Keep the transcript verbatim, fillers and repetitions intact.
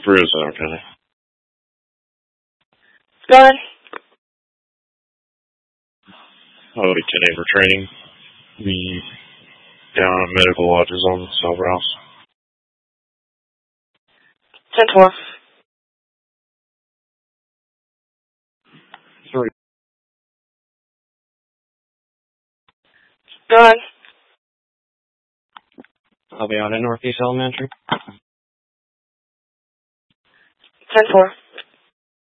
Fresno County. Go ahead. I'll be ten for training. Be down at Medical Lodges on Silver House. ten four. Three. Go ahead. I'll be out at Northeast Elementary. ten four.